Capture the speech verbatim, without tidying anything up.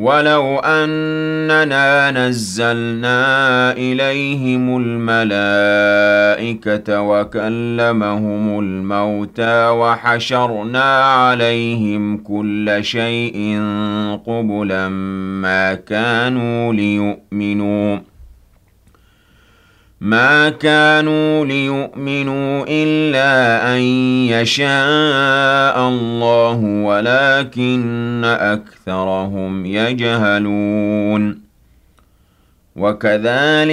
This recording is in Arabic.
وَلَوْ أَنَّنَا نَزَّلْنَا إِلَيْهِمُ الْمَلَائِكَةَ وَكَلَّمَهُمُ الْمَوْتَىٰ وَحَشَرْنَا عَلَيْهِمْ كُلَّ شَيْءٍ قُبُلًا مَّا كَانُوا لِيُؤْمِنُوا مَا كَانُوا لِيُؤْمِنُوا إِلَّا أَن يَشَاءَ اللَّهُ وَلَٰكِنَّ أَكْثَرَهُمْ يَجْهَلُونَ وَكَذَٰلِكَ